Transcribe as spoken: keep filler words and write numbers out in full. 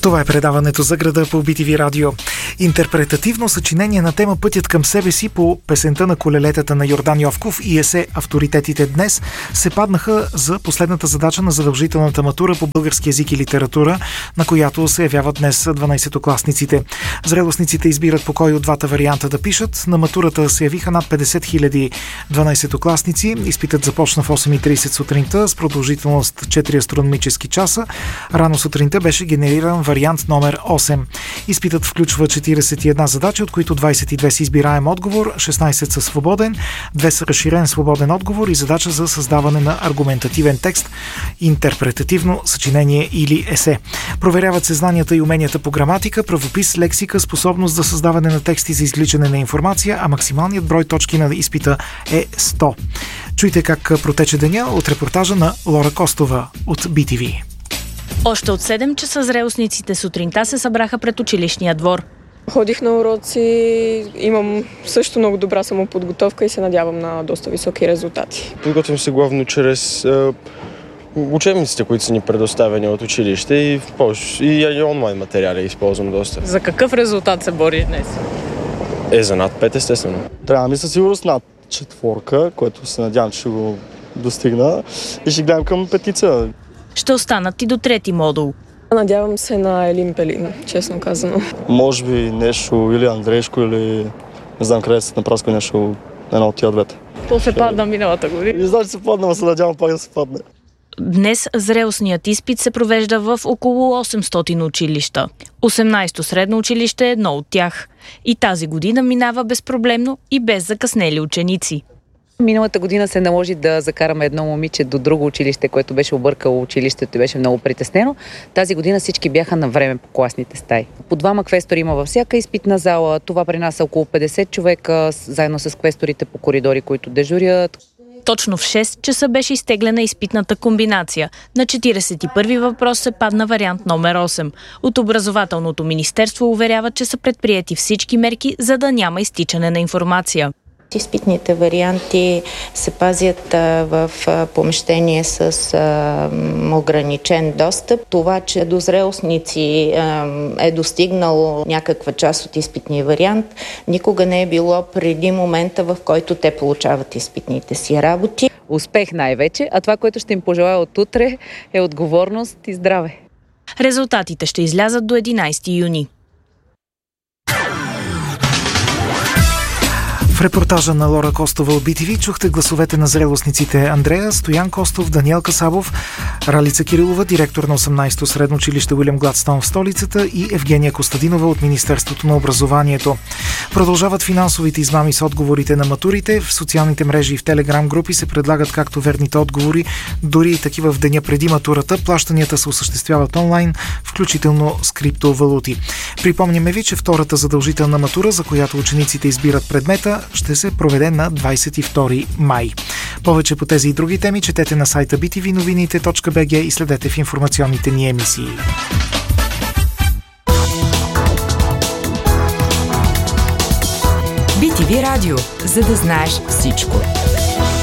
Това е предаването за града по Би Ти Ви радио. Интерпретативно съчинение на тема "Пътят към себе си" по песента на колелетата на Йордан Йовков и есе "Авторитетите днес" се паднаха за последната задача на задължителната матура по български език и литература, на която се явяват днес дванайсетокласниците. Зрелостниците избират по кой от двата варианта да пишат. На матурата се явиха над петдесет хиляди дванайсетокласници. Изпитът започна в осем и трийсет сутринта с продължителност четири астрономически часа. Рано сутринта беше генериран вариант номер осем. Изпитът включва четирийсет и една задачи, от които двайсет и две с избираем отговор, шестнайсет са свободен, две са разширен свободен отговор и задача за създаване на аргументативен текст, интерпретативно съчинение или есе. Проверяват се знанията и уменията по граматика, правопис, лексика, способност за създаване на тексти за извличане на информация, а максималният брой точки на изпита е сто. Чуйте как протече деня от репортажа на Лора Костова от Би Ти Ви. Още от седем часа зрелостниците сутринта се събраха пред училищния двор. Ходих на уроци, имам също много добра самоподготовка и се надявам на доста високи резултати. Подготвям се главно чрез е, учебниците, които са ни предоставени от училище и, в и, и онлайн материали използвам доста. За какъв резултат се бориш днес? Е, за над пет, естествено. Трябва ми със сигурност над четворка, което се надявам, че ще го достигна и ще гледам към петица. Ще останат и до трети модул. Надявам се на Елин Пелин, честно казано. Може би нещо или Андрешко, или не знам къде се напраска нещо, едно от тия двете. То се падна миналата година. Не знам, че се падна, но се надявам пак да се падне. Днес зрелостният изпит се провежда в около осемстотин училища. осемнайсето средно училище е едно от тях. И тази година минава безпроблемно и без закъснели ученици. Миналата година се наложи да закараме едно момиче до друго училище, което беше объркало училището и беше много притеснено. Тази година всички бяха на време по класните стаи. По двама квестори има във всяка изпитна зала. Това при нас е около петдесет човека, заедно с квесторите по коридори, които дежурят. Точно в шест часа беше изтеглена изпитната комбинация. На четирийсет и първи въпрос се падна вариант номер осем. От образователното министерство уверяват, че са предприети всички мерки, за да няма изтичане на информация. Изпитните варианти се пазят а, в а, помещение с а, ограничен достъп. Това, че до зрелостници а, е достигнало някаква част от изпитния вариант, никога не е било преди момента, в който те получават изпитните си работи. Успех най-вече, а това, което ще им пожелая от утре, е отговорност и здраве. Резултатите ще излязат до единайсети юни. В репортажа на Лора Костова от Би Ти Ви чухте гласовете на зрелостниците Андрея, Стоян Костов, Даниел Касабов, Ралица Кирилова, директор на осемнайсето средно училище Уилям Гладстоун в столицата, и Евгения Костадинова от Министерството на образованието. Продължават финансовите измами с отговорите на матурите. В социалните мрежи и в телеграм групи се предлагат както верните отговори, дори и такива в деня преди матурата. Плащанията се осъществяват онлайн, включително с криптовалути. Припомняме ви, че втората задължителна матура, за която учениците избират предмета, ще се проведе на двайсет и втори май. Повече по тези и други теми четете на сайта би ти ви новините точка би джи и следете в информационните ни емисии. Би Ти Ви радио, за да знаеш всичко.